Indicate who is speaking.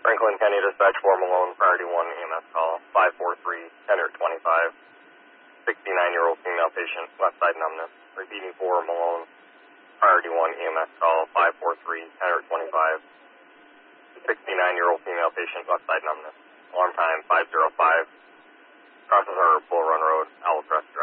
Speaker 1: Franklin County Dispatch 4 Malone, priority 1 EMS call, 543, 1025. 69-year-old female patient, left side numbness. Repeating 4 Malone, priority 1 EMS call, 543, 1025. 69-year-old female patient, left side numbness. Alarm time 505. Crosses Harbor, Bull Run Road, Owl Crest.